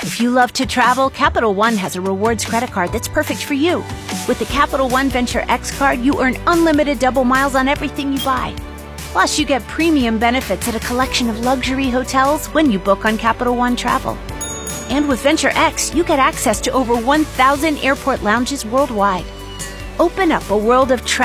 If you love to travel, Capital One has a rewards credit card that's perfect for you. With the Capital One Venture X card, you earn unlimited double miles on everything you buy. Plus, you get premium benefits at a collection of luxury hotels when you book on Capital One Travel. And with Venture X, you get access to over 1,000 airport lounges worldwide. Open up a world of travel